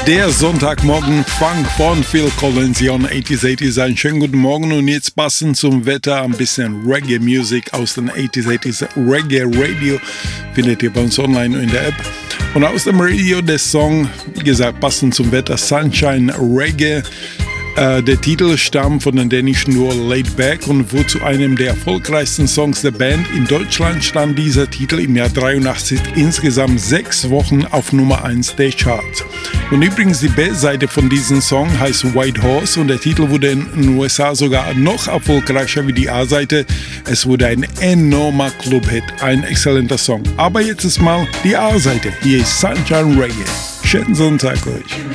Der Sonntagmorgen Funk von Phil Collins hier on 80s. Einen schönen guten Morgen und jetzt passend zum Wetter ein bisschen Reggae-Musik aus den 80s. Reggae Radio findet ihr bei uns online in der App. Und aus dem Radio der Song, wie gesagt, passend zum Wetter, Sunshine Reggae. Der Titel stammt von dem dänischen Duo Laid Back und wurde zu einem der erfolgreichsten Songs der Band. In Deutschland stand dieser Titel im Jahr 83 insgesamt 6 Wochen auf Nummer 1 der Charts. Und übrigens die B-Seite von diesem Song heißt White Horse und der Titel wurde in den USA sogar noch erfolgreicher wie die A-Seite. Es wurde ein enormer Club-Hit, ein exzellenter Song. Aber jetzt ist mal die A-Seite. Hier ist Sunshine Reggae. Schönen Sonntag euch.